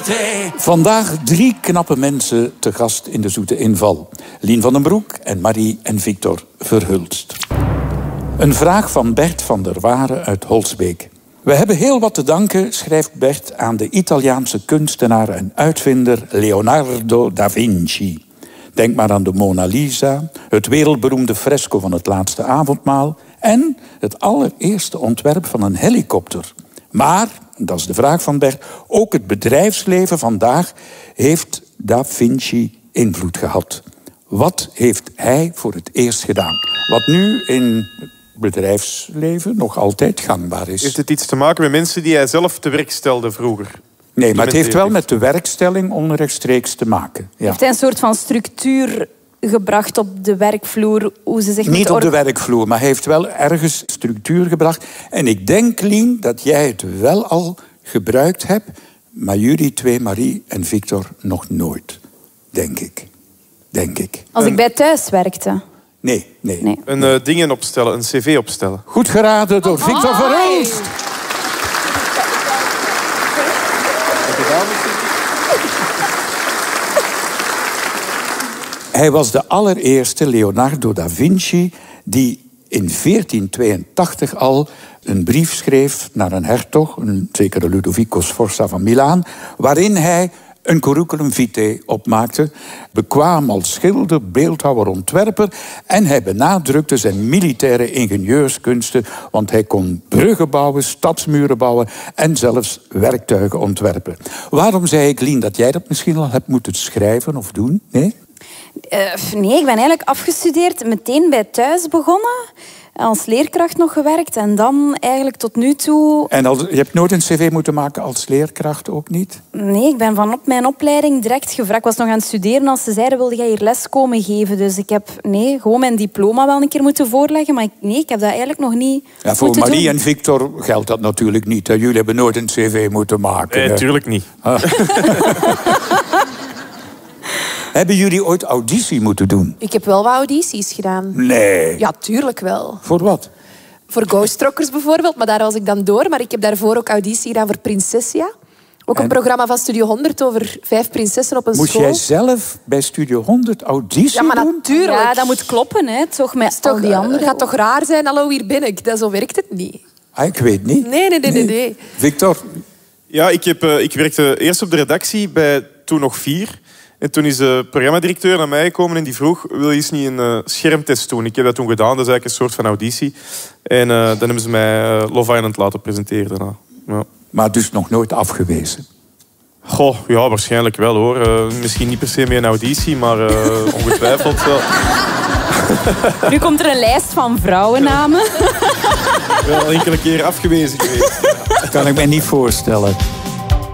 Vandaag 3 knappe mensen te gast in de Zoete Inval. Lien van den Broek en Marie en Victor Verhulst. Een vraag van Bert van der Waren uit Holsbeek. We hebben heel wat te danken, schrijft Bert, aan de Italiaanse kunstenaar en uitvinder Leonardo da Vinci. Denk maar aan de Mona Lisa, het wereldberoemde fresco van het Laatste Avondmaal en het allereerste ontwerp van een helikopter. Maar, dat is de vraag van Bert, ook het bedrijfsleven vandaag heeft Da Vinci invloed gehad. Wat heeft hij voor het eerst gedaan? Wat nu in het bedrijfsleven nog altijd gangbaar is. Heeft het iets te maken met mensen die hij zelf te werk stelde vroeger? Nee, maar het heeft wel met de werkstelling onrechtstreeks te maken. Ja. Heeft hij een soort van structuur gebracht op de werkvloer? Hoe ze zich niet op de werkvloer, maar hij heeft wel ergens structuur gebracht. En ik denk, Lien, dat jij het wel al gebruikt hebt, maar jullie twee, Marie en Victor, nog nooit. Denk ik. Als ik bij thuis werkte? Nee. Een dingen opstellen, een cv opstellen. Goed geraden door Victor Verhulst. Hij was de allereerste Leonardo da Vinci die in 1482 al een brief schreef naar een hertog, een zekere Ludovico Sforza van Milaan, waarin hij een curriculum vitae opmaakte, bekwaam als schilder, beeldhouwer, ontwerper en hij benadrukte zijn militaire ingenieurskunsten, want hij kon bruggen bouwen, stadsmuren bouwen en zelfs werktuigen ontwerpen. Waarom zei ik, Lien, dat jij dat misschien al hebt moeten schrijven of doen? Nee? Nee, ik ben eigenlijk afgestudeerd, meteen bij thuis begonnen. Als leerkracht nog gewerkt en dan eigenlijk tot nu toe... En je hebt nooit een cv moeten maken als leerkracht ook niet? Nee, ik ben van op mijn opleiding direct gevraagd. Ik was nog aan het studeren als ze zeiden, wilde jij hier les komen geven? Dus ik heb gewoon mijn diploma wel een keer moeten voorleggen, maar ik heb dat eigenlijk nog niet voor Marie en Victor geldt dat natuurlijk niet. Hè? Jullie hebben nooit een cv moeten maken. Nee, natuurlijk niet. Hebben jullie ooit auditie moeten doen? Ik heb wel wat audities gedaan. Nee. Ja, tuurlijk wel. Voor wat? Voor Ghost Rockers bijvoorbeeld, maar daar was ik dan door. Maar ik heb daarvoor ook auditie gedaan voor Prinsessia. Ook een programma van Studio 100 over 5 prinsessen op een school. Moest jij zelf bij Studio 100 auditie doen? Ja, maar natuurlijk. Ja, dat moet kloppen, hè. Toch met al die anderen. Het gaat toch raar zijn, hallo, hier ben ik. Zo werkt het niet. Ik weet niet. Nee. Victor? Ja, ik werkte eerst op de redactie bij Toen nog 4. En toen is de programmadirecteur naar mij gekomen en die vroeg, wil je eens niet een schermtest doen? Ik heb dat toen gedaan, dat is eigenlijk een soort van auditie. En dan hebben ze mij Love Island laten presenteren daarna. Ja. Maar dus nog nooit afgewezen? Goh, ja, waarschijnlijk wel hoor. Misschien niet per se meer een auditie, maar ongetwijfeld wel. Nu komt er een lijst van vrouwennamen. Wel enkele keer afgewezen geweest. Dat kan ik mij niet voorstellen.